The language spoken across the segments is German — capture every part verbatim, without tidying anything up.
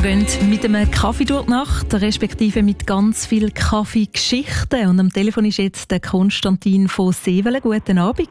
gehen mit einem Kaffee durch die Nacht, respektive mit ganz viel Kaffeegeschichten. Und am Telefon ist jetzt der Konstantin von Sevelen. Guten Abend.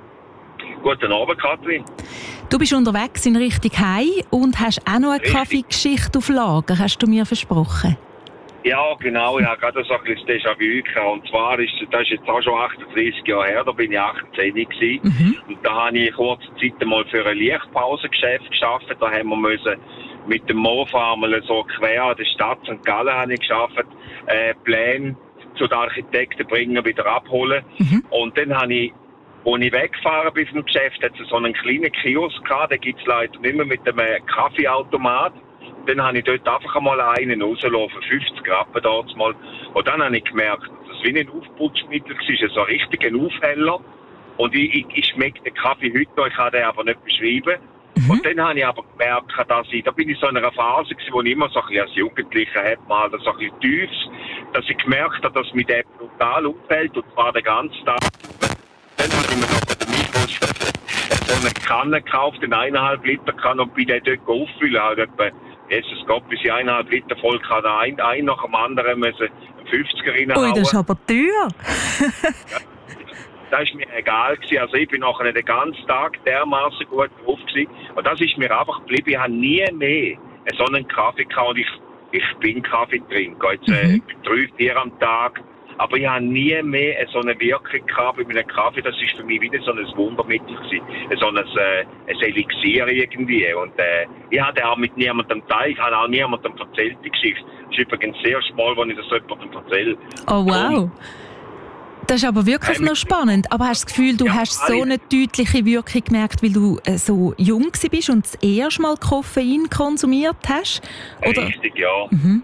Guten Abend, Kathrin. Du bist unterwegs in Richtung Heim und hast auch noch eine Richtig. Kaffeegeschichte auf Lager, hast du mir versprochen. Ja, genau. Ich habe gerade so ein bisschen das Déjà-vu gehabt. Und zwar ist das ist jetzt auch schon achtunddreißig Jahre her, da bin ich achtzehn gewesen. Mhm. Und da habe ich kurze Zeit einmal für ein Lichtpausengeschäft gearbeitet. Da haben wir müssen mit dem Mofa einmal so quer an der Stadt Sankt Gallen habe ich gearbeitet, äh, Pläne zu den Architekten bringen, wieder abholen. Mhm. Und dann habe ich, als ich weggefahren bin vom Geschäft, hat es so einen kleinen Kiosk gehabt, den gibt es leider nicht mehr, mit einem Kaffeeautomat. Dann habe ich dort einfach einmal einen rauslaufen, fünfzig Rappen dort mal. Und dann habe ich gemerkt, dass es wie ein Aufputschmittel war, so ein richtiger Aufheller. Und ich, ich, ich schmecke den Kaffee heute noch, ich kann den aber nicht beschreiben. Mhm. Und dann habe ich aber gemerkt, dass ich, da bin ich so in einer Phase gewesen, wo ich immer so ein bisschen als Jugendlicher habe, mal so ein bisschen tiefs, dass ich gemerkt habe, dass mich der brutal auffällt, und zwar den ganzen Tag. Dann habe ich mir noch bei der Migros so eine Kanne gekauft, eine eineinhalb Liter Kanne, und bin dann dort auffüllen, halt etwa, Jesus Gott, bis ich eineinhalb Liter voll kann, ein, ein nach dem anderen müssen einen fünfziger reinhauen. Ui, das ist aber teuer. Ja, das war mir egal gewesen. Also ich bin nachher den ganzen Tag dermaßen gut drauf gewesen. Und das ist mir einfach geblieben. Ich habe nie mehr so einen Kaffee gehabt. Und ich, ich bin Kaffeetrinker. Jetzt äh, Mhm. drei, vier am Tag. Aber ich habe nie mehr so eine Wirkung gehabt bei meinem Kaffee. Das war für mich wieder so ein Wundermittel gewesen. So ein, äh, ein Elixier irgendwie. Und äh, ich hatte auch mit niemandem geteilt. Ich habe auch niemandem erzählt, die Geschichte. Das ist übrigens sehr schmal, wenn ich das jemandem erzähle. Oh wow. Und Das ist aber wirklich noch spannend. Aber hast du das Gefühl, du Ja, hast so alle- eine deutliche Wirkung gemerkt, weil du äh, so jung bist und das erste Mal Koffein konsumiert hast? Oder? Richtig, ja. Mhm.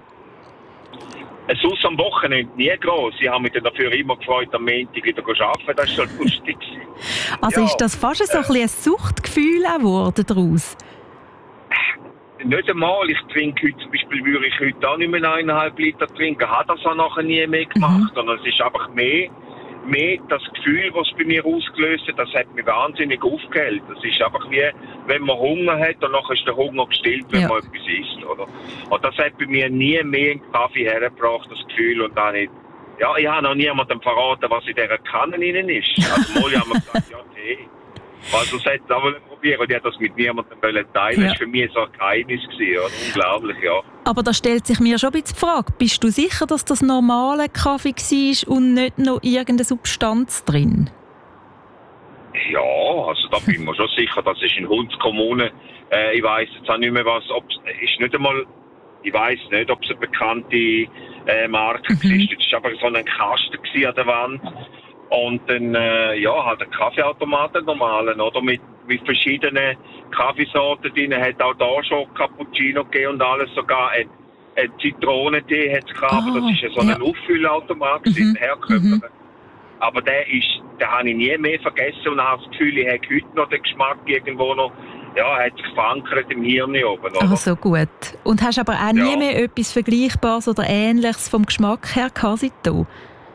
Es ist am Wochenende nie gross. Ich habe mich dann dafür immer gefreut, am Montag wieder zu arbeiten. Das war schon lustig. Also Ja, ist das fast so ein, bisschen ein Suchtgefühl auch geworden daraus? Nicht einmal. Ich trinke heute, zum Beispiel würde ich heute auch nicht mehr eineinhalb Liter trinken. Habe das auch nachher nie mehr gemacht. Mhm. Sondern es ist einfach mehr, mehr das Gefühl, was es bei mir ausgelöst hat, das hat mich wahnsinnig aufgehellt. Das ist einfach wie, wenn man Hunger hat, und nachher ist der Hunger gestillt, wenn Ja. man etwas isst. Oder? Und das hat bei mir nie mehr in den Kaffee hergebracht, das Gefühl. Und dann nicht, ja, ich habe noch niemandem verraten, was in dieser Kanne drin ist. Also mal haben wir gesagt, ja, Tee. Also das hätte ich auch probieren, und ich hätte das mit niemandem teilen wollen. Ja. Das war für mich so ein Geheimnis gewesen, oder? Unglaublich, ja. Aber da stellt sich mir schon ein bisschen die Frage, bist du sicher, dass das normale Kaffee war und nicht noch irgendeine Substanz drin? Ja, also da bin ich mir schon sicher, das ist in Hunds Kommune. Äh, ich weiss jetzt auch nicht mehr was, ob ist nicht einmal, ich weiss nicht, ob es eine bekannte äh, Marke Mhm. ist. Das war einfach so ein Kasten gewesen an der Wand. Und dann, äh, ja, halt ein Kaffeeautomat, einen normalen, oder? Mit, mit verschiedenen Kaffeesorten drin. Hat auch da schon Cappuccino gegeben und alles, sogar ein, ein Zitronentee hat es gehabt. Ah, Das ist ja so ein ja. Auffüllautomat, Mhm, mhm. herkömmlich. mhm. Aber der ist, den habe ich nie mehr vergessen, und habe das Gefühl, ich habe heute noch den Geschmack irgendwo noch, ja, hat sich verankert im Hirn oben, oder? Ah, so gut. Und hast aber auch nie Ja. mehr etwas Vergleichbares oder Ähnliches vom Geschmack her gehabt seitdem?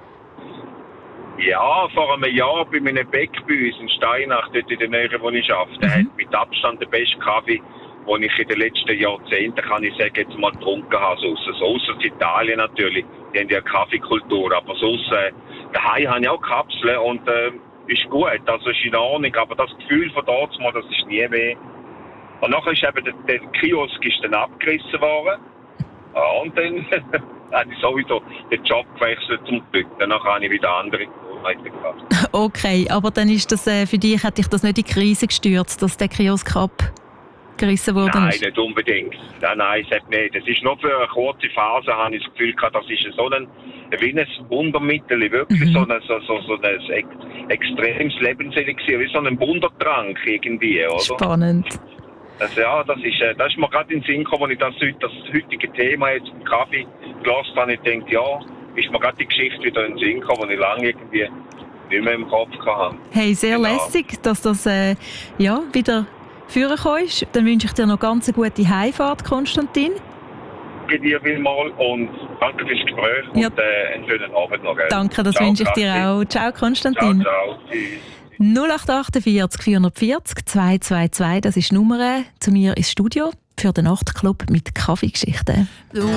Ja, vor einem Jahr bei meinem Bäck bei uns in Steinach, dort in der Nähe, wo ich arbeite, der Mhm. hat mit Abstand den besten Kaffee, den ich in den letzten Jahrzehnten, kann ich sagen, jetzt mal getrunken habe. So, so ausser Italien natürlich, die haben ja eine Kaffeekultur, aber sonst, äh, daheim habe ich auch Kapseln, und äh, ist gut, also ist in Ordnung, aber das Gefühl von dort mal, das ist nie mehr. Und nachher ist eben der, der Kiosk ist dann abgerissen worden. Ja, und dann habe ich sowieso den Job gewechselt zum Glück. Danach habe ich wieder andere Gewohnheiten gehabt. Okay, aber dann ist das äh, für dich, hat dich das nicht in die Krise gestürzt, dass der Kiosk abgerissen worden Nein, ist? nicht unbedingt. Nein, nein, es hat nicht. Das ist nur für eine kurze Phase, habe ich das Gefühl gehabt, das ist so ein, wie ein Wundermittel, wirklich Mhm. so ein, so, so, so ein ex, extremes Lebenselixier, wie so ein Wundertrank irgendwie, oder? Spannend. Das, ja, das ist, äh, das ist mir gerade in den Sinn gekommen, als ich das, heute- das heutige Thema jetzt im Kaffee gelassen habe. Ich denke, ja, ist mir gerade die Geschichte wieder in den Sinn gekommen, die ich lange irgendwie nicht mehr im Kopf hatte. Hey, sehr Genau. lässig, dass das äh, ja, wieder vorgekommen ist. Dann wünsche ich dir noch ganz eine gute Heimfahrt, Konstantin. Danke dir vielmals und danke fürs Gespräch, Ja. und äh, einen schönen Abend noch. Gell? Danke, das Ciao, wünsche ich dir Kathi. auch. Ciao, Ciao, Konstantin. ciao. Tschüss. null acht achtundvierzig vierhundertvierzig zweihundertzweiundzwanzig, das ist die Nummer zu mir ins Studio für den Nachtclub mit Kaffeegeschichten.